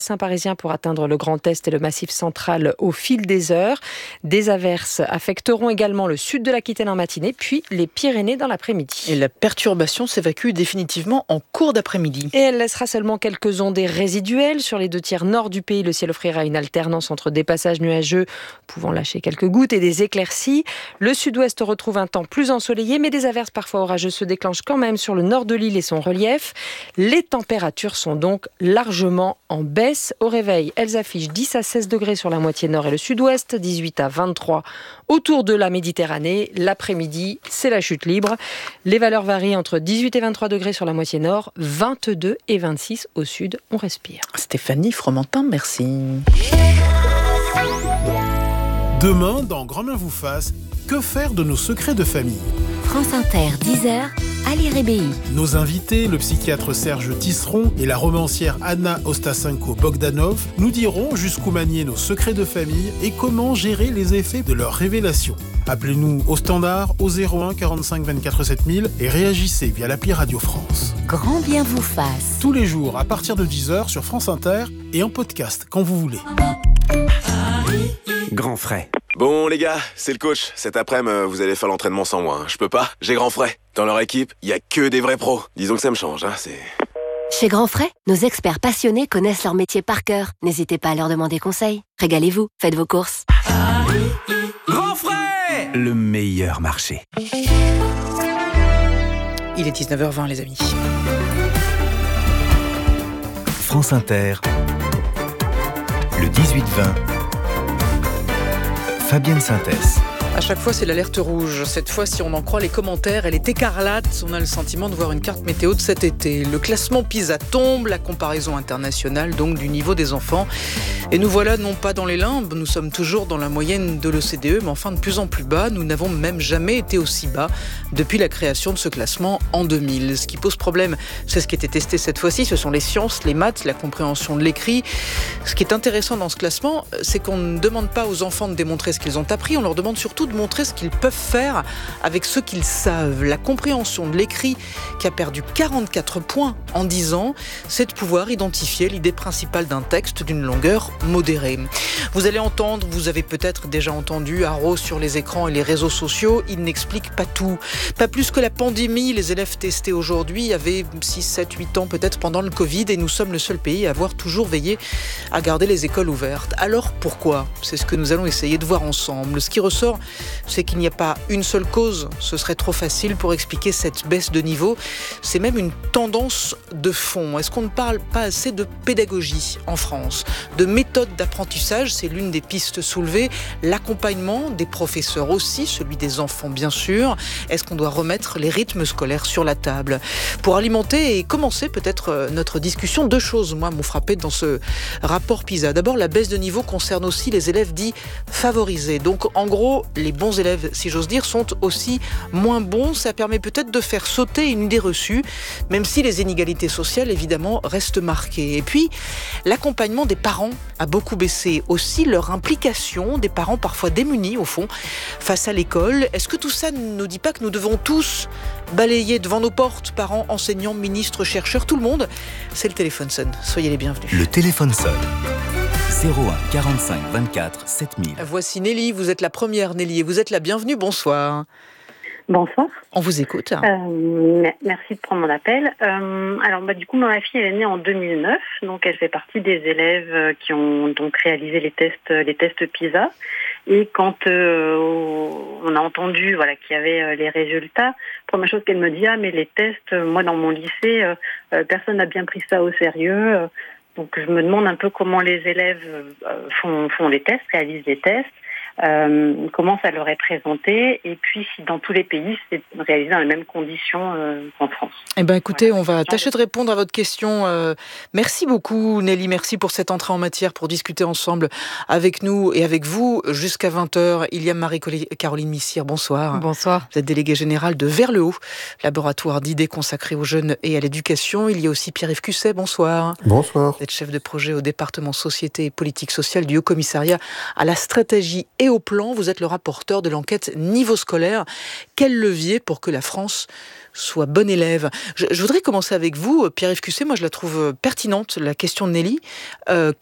Parisien pour atteindre le Grand Est et le Massif central au fil des heures. Des averses affecteront également le sud de l'Aquitaine en matinée, puis les Pyrénées dans l'après-midi. Et la perturbation s'évacue définitivement en cours d'après-midi. Et elle laissera seulement quelques ondées résiduelles. Sur les 2/3 nord du pays, le ciel offrira une alternance entre des passages nuageux pouvant lâcher quelques gouttes et des éclaircies. Le sud-ouest retrouve un temps plus ensoleillé, mais des averses parfois orageuses se déclenchent quand même sur le nord de l'île et son relief. Les températures sont donc largement en baisse. Au réveil, elles affichent 10 à 16 degrés sur la moitié nord et le sud-ouest, 18 à 23 autour de la Méditerranée. L'après-midi, c'est la chute libre. Les valeurs varient entre 18 et 23 degrés sur la moitié nord, 22 et 26 au sud. On respire. Stéphanie Fromentin, merci. Demain, dans Grand Main vous fasse, que faire de nos secrets de famille ? France Inter, 10h, Ali Rébéi. Nos invités, le psychiatre Serge Tisseron et la romancière Anna Ostasenko-Bogdanov, nous diront jusqu'où manier nos secrets de famille et comment gérer les effets de leurs révélations. Appelez-nous au standard au 01 45 24 7000 et réagissez via l'appli Radio France. Grand bien vous fasse. Tous les jours à partir de 10h sur France Inter et en podcast quand vous voulez. Grand frais. Bon les gars, c'est le coach. Cet après-midi, vous allez faire l'entraînement sans moi. Je peux pas, j'ai grand frais. Dans leur équipe, il y a que des vrais pros. Disons que ça me change, c'est... Chez Grand Frais, nos experts passionnés connaissent leur métier par cœur. N'hésitez pas à leur demander conseil. Régalez-vous, faites vos courses. Grand frais, le meilleur marché. Il est 19h20 les amis. France Inter, le 18-20. Fabienne Synthèse. À chaque fois, c'est l'alerte rouge. Cette fois, si on en croit les commentaires, elle est écarlate. On a le sentiment de voir une carte météo de cet été. Le classement PISA tombe, la comparaison internationale donc du niveau des enfants. Et nous voilà non pas dans les limbes, nous sommes toujours dans la moyenne de l'OCDE, mais enfin de plus en plus bas. Nous n'avons même jamais été aussi bas depuis la création de ce classement en 2000. Ce qui pose problème, c'est ce qui était testé cette fois-ci, ce sont les sciences, les maths, la compréhension de l'écrit. Ce qui est intéressant dans ce classement, c'est qu'on ne demande pas aux enfants de démontrer ce qu'ils ont appris, on leur demande surtout de montrer ce qu'ils peuvent faire avec ce qu'ils savent. La compréhension de l'écrit, qui a perdu 44 points en 10 ans, c'est de pouvoir identifier l'idée principale d'un texte d'une longueur modérée. Vous allez entendre, vous avez peut-être déjà entendu Haro sur les écrans et les réseaux sociaux, il n'explique pas tout. Pas plus que la pandémie, les élèves testés aujourd'hui avaient 6, 7, 8 ans peut-être pendant le Covid et nous sommes le seul pays à avoir toujours veillé à garder les écoles ouvertes. Alors pourquoi ? C'est ce que nous allons essayer de voir ensemble. Ce qui ressort, c'est qu'il n'y a pas une seule cause, ce serait trop facile pour expliquer cette baisse de niveau. C'est même une tendance de fond. Est-ce qu'on ne parle pas assez de pédagogie en France, de méthode d'apprentissage, c'est l'une des pistes soulevées, l'accompagnement des professeurs aussi, celui des enfants bien sûr. Est-ce qu'on doit remettre les rythmes scolaires sur la table ? Pour alimenter et commencer peut-être notre discussion, deux choses, moi, m'ont frappé dans ce rapport PISA. D'abord, la baisse de niveau concerne aussi les élèves dits favorisés. Donc, en gros, les bons élèves, si j'ose dire, sont aussi moins bons. Ça permet peut-être de faire sauter une idée reçue, même si les inégalités sociales, évidemment, restent marquées. Et puis, l'accompagnement des parents a beaucoup baissé. Aussi, leur implication, des parents parfois démunis, au fond, face à l'école. Est-ce que tout ça ne nous dit pas que nous devons tous balayer devant nos portes, parents, enseignants, ministres, chercheurs, tout le monde ? C'est le téléphone sonne. Soyez les bienvenus. Le téléphone sonne. 01 45 24 7000. Voici Nelly, vous êtes la première Nelly et vous êtes la bienvenue, bonsoir. Bonsoir. On vous écoute. Merci de prendre mon appel. Du coup, ma fille elle est née en 2009, donc elle fait partie des élèves qui ont donc réalisé les tests PISA. Et quand on a entendu qu'il y avait les résultats, première chose qu'elle me dit, mais les tests, moi dans mon lycée, personne n'a bien pris ça au sérieux. Donc je me demande un peu comment les élèves font les tests, réalisent les tests, comment ça leur est présenté, et puis si dans tous les pays c'est réalisé dans les mêmes conditions qu'en France. Eh bien écoutez, on va tâcher de répondre à votre question. Merci beaucoup Nelly, merci pour cette entrée en matière, pour discuter ensemble avec nous et avec vous jusqu'à 20h. Il y a Marie-Caroline Missire, bonsoir. Bonsoir. Vous êtes déléguée générale de Vers le Haut, laboratoire d'idées consacré aux jeunes et à l'éducation. Il y a aussi Pierre-Yves Cusset, bonsoir. Bonsoir. Vous êtes chef de projet au département Société et Politique Sociale du Haut Commissariat à la Stratégie et Théo Plan, vous êtes le rapporteur de l'enquête Niveau scolaire. Quel levier pour que la France soit bonne élève? Je voudrais commencer avec vous, Pierre-Yves Cusset. Moi, je la trouve pertinente, la question de Nelly.